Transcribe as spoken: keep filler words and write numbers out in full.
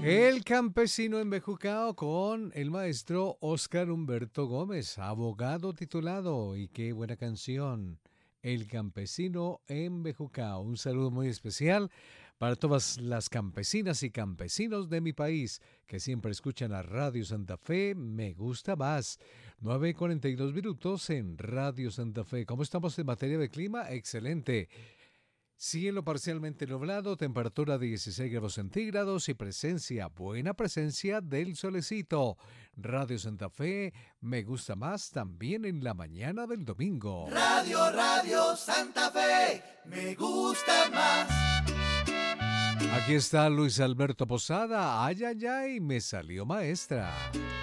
El campesino embejucao con el maestro Óscar Humberto Gómez, abogado titulado. Y qué buena canción. El campesino embejucao. Un saludo muy especial para todas las campesinas y campesinos de mi país que siempre escuchan a Radio Santa Fe. Me gusta más. nueve cuarenta y dos minutos en Radio Santa Fe. ¿Cómo estamos en materia de clima? Excelente. Cielo parcialmente nublado, temperatura de dieciséis grados centígrados y presencia, buena presencia del solecito. Radio Santa Fe, me gusta más también en la mañana del domingo. Radio, Radio Santa Fe, me gusta más. Aquí está Luis Alberto Posada, ay, ay, ay, me salió maestra.